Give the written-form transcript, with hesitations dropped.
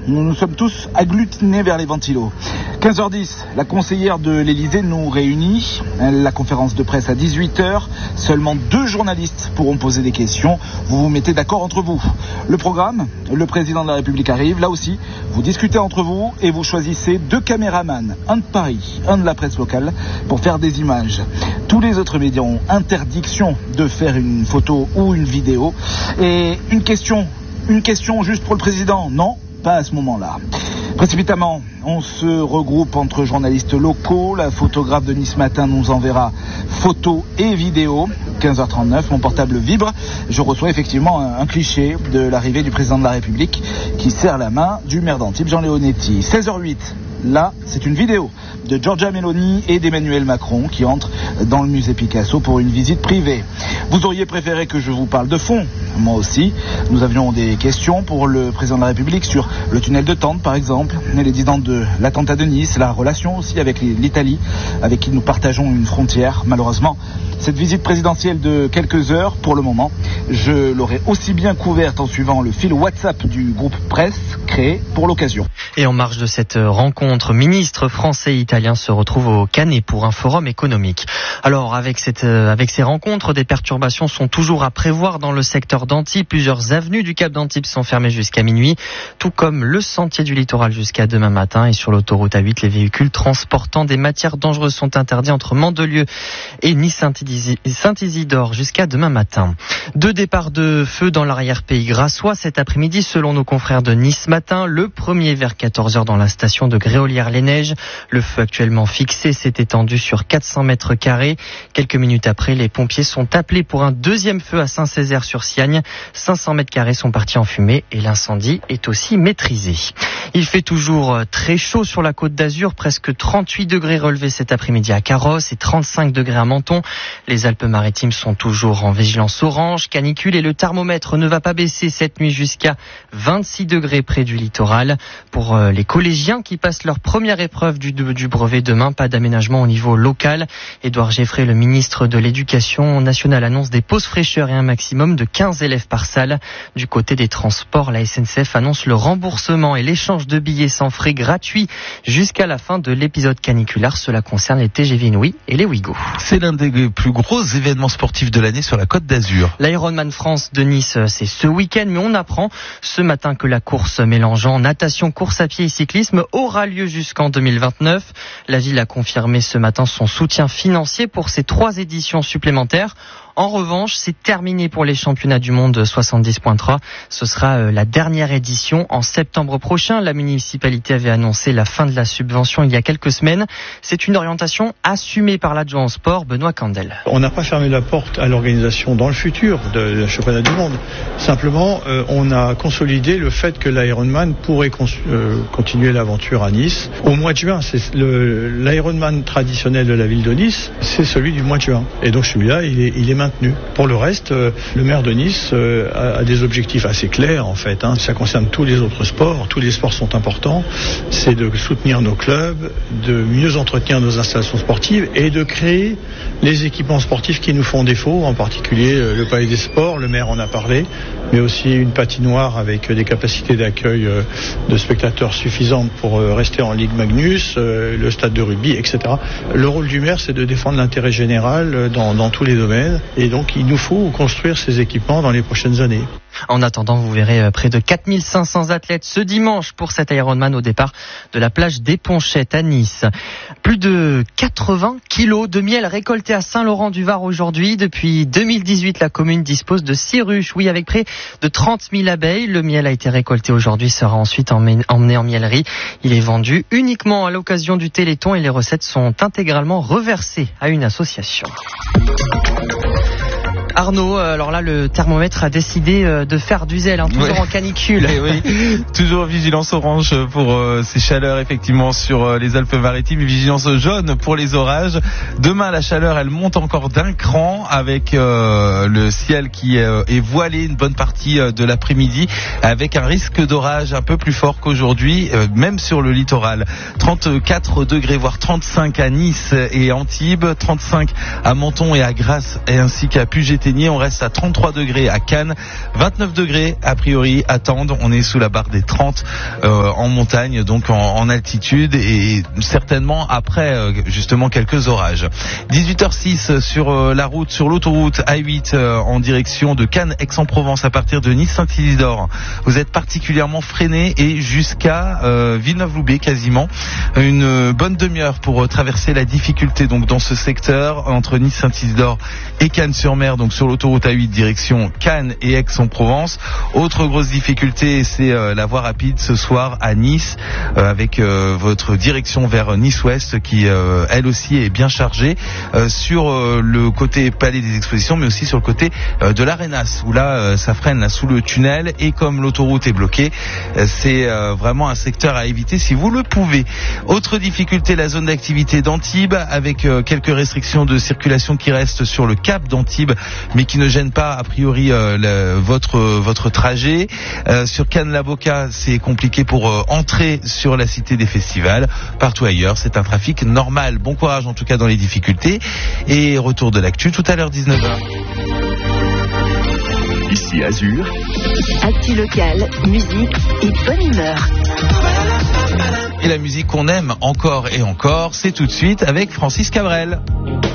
nous nous sommes tous agglutinés vers les ventilos. 15h10, la conseillère de l'Élysée nous réunit. La conférence de presse à 18h. Seulement 2 journalistes pourront poser des questions. Vous vous mettez d'accord entre vous. Le programme, le président de la République arrive. Là aussi, vous discutez entre vous et vous choisissez 2 caméramans, un de Paris, un de la presse locale, pour faire des images. Tous les autres médias ont interdiction de faire une photo ou une vidéo. Et une question juste pour le président? Non, pas à ce moment-là. Précipitamment, on se regroupe entre journalistes locaux. La photographe de Nice Matin nous enverra photos et vidéos. 15h39, mon portable vibre. Je reçois effectivement un cliché de l'arrivée du président de la République qui serre la main du maire d'Antibes, Jean Leonetti. 16h08. Là, c'est une vidéo de Giorgia Meloni et d'Emmanuel Macron qui entrent dans le musée Picasso pour une visite privée. Vous auriez préféré que je vous parle de fond? Moi aussi. Nous avions des questions pour le président de la République sur le tunnel de Tente, par exemple, les dissidents de l'attentat de Nice, la relation aussi avec l'Italie, avec qui nous partageons une frontière. Malheureusement, cette visite présidentielle de quelques heures, pour le moment, je l'aurais aussi bien couverte en suivant le fil WhatsApp du groupe Presse créé pour l'occasion. Et en marge de cette rencontre, ministres français et italiens se retrouvent au Canet pour un forum économique. Alors, avec ces rencontres, des perturbations sont toujours à prévoir dans le secteur d'Antibes. Plusieurs avenues du Cap d'Antibes sont fermées jusqu'à minuit, tout comme le sentier du littoral jusqu'à demain matin. Et sur l'autoroute A8, les véhicules transportant des matières dangereuses sont interdits entre Mandelieu et Nice-Saint-Isidore jusqu'à demain matin. 2 départs de feu dans l'arrière-pays grassois cet après-midi, selon nos confrères de Nice Matin. Le premier vers 14h dans la station de Gréolières-les-Neiges. Le feu actuellement fixé s'est étendu sur 400 mètres carrés. Quelques minutes après, les pompiers sont appelés pour un deuxième feu à Saint-Césaire-sur-Siagne. 500 mètres carrés sont partis en fumée et l'incendie est aussi maîtrisé. Il fait toujours très chaud sur la Côte d'Azur, presque 38 degrés relevés cet après-midi à Carros et 35 degrés à Menton. Les Alpes-Maritimes sont toujours en vigilance orange, canicule, et le thermomètre ne va pas baisser cette nuit jusqu'à 26 degrés près du littoral. Pour les collégiens qui passent leur première épreuve du brevet demain, pas d'aménagement au niveau local. Édouard Geffray, le ministre de l'Éducation nationale, annonce des pauses fraîcheurs et un maximum de 15 élèves par salle. Du côté des transports, la SNCF annonce le remboursement et l'échange de billets sans frais gratuits jusqu'à la fin de l'épisode caniculaire. Cela concerne les TGV Inouï et les Ouigo. C'est l'un des plus gros événements sportifs de l'année sur la Côte d'Azur. L'Ironman France de Nice, c'est ce week-end, mais on apprend ce matin que la course mélangeant natation, course à pied et cyclisme aura lieu jusqu'en 2029. La ville a confirmé ce matin son soutien financier pour ces 3 éditions supplémentaires. En revanche, c'est terminé pour les championnats du monde 70.3. Ce sera la dernière édition en septembre prochain. La municipalité avait annoncé la fin de la subvention il y a quelques semaines. C'est une orientation assumée par l'adjoint au sport, Benoît Candel. On n'a pas fermé la porte à l'organisation dans le futur de championnat du monde. Simplement, on a consolidé le fait que l'Ironman pourrait continuer l'aventure à Nice au mois de juin. C'est l'Ironman traditionnel de la ville de Nice, c'est celui du mois de juin. Et donc celui-là, il est maintenu. Pour le reste, le maire de Nice a des objectifs assez clairs en fait. Ça concerne tous les autres sports. Tous les sports sont importants. C'est de soutenir nos clubs, de mieux entretenir nos installations sportives et de créer les équipements sportifs qui nous font défaut, en particulier le palais des sports, le maire en a parlé, mais aussi une patinoire avec des capacités d'accueil de spectateurs suffisantes pour rester en Ligue Magnus, le stade de rugby, etc. Le rôle du maire, c'est de défendre l'intérêt général dans tous les domaines. Et donc, il nous faut construire ces équipements dans les prochaines années. En attendant, vous verrez près de 4500 athlètes ce dimanche pour cet Ironman au départ de la plage des Ponchettes à Nice. Plus de 80 kilos de miel récoltés à Saint-Laurent-du-Var aujourd'hui. Depuis 2018, la commune dispose de 6 ruches, avec près de 30 000 abeilles. Le miel a été récolté aujourd'hui, sera ensuite emmené en miellerie. Il est vendu uniquement à l'occasion du Téléthon et les recettes sont intégralement reversées à une association. Arnaud, alors là, le thermomètre a décidé de faire du zèle, toujours en canicule. Oui, toujours vigilance orange pour ces chaleurs, effectivement, sur les Alpes-Maritimes. Vigilance jaune pour les orages. Demain, la chaleur, elle monte encore d'un cran avec le ciel qui est voilé une bonne partie de l'après-midi, avec un risque d'orage un peu plus fort qu'aujourd'hui, même sur le littoral. 34 degrés, voire 35 à Nice et Antibes, 35 à Menton et à Grasse, et ainsi qu'à Puget Châtaignier. On reste à 33 degrés à Cannes, 29 degrés a priori à Tende. On est sous la barre des 30 en montagne, donc en altitude, et certainement après justement quelques orages. 18h06 sur la route, sur l'autoroute A8 en direction de Cannes, Aix-en-Provence à partir de Nice-Saint-Isidore. Vous êtes particulièrement freiné et jusqu'à Villeneuve-Loubet quasiment. Une bonne demi-heure pour traverser la difficulté donc dans ce secteur entre Nice-Saint-Isidore et Cannes-sur-Mer, donc sur l'autoroute A8 direction Cannes et Aix-en-Provence. Autre grosse difficulté, c'est la voie rapide ce soir à Nice avec votre direction vers Nice-Ouest qui elle aussi est bien chargée sur le côté Palais des Expositions, mais aussi sur le côté de l'Arenas où là ça freine là sous le tunnel, et comme l'autoroute est bloquée, c'est vraiment un secteur à éviter si vous le pouvez. Autre difficulté, la zone d'activité d'Antibes avec quelques restrictions de circulation qui restent sur le cap d'Antibes mais qui ne gênent pas a priori votre trajet. Sur Cannes-la-Boca, c'est compliqué pour entrer sur la cité des festivals. Partout ailleurs, c'est un trafic normal. Bon courage en tout cas dans les difficultés, et retour de l'actu tout à l'heure 19h. Ici Azur. Actu locale, musique et bonne humeur. Et la musique qu'on aime encore et encore, c'est tout de suite avec Francis Cabrel.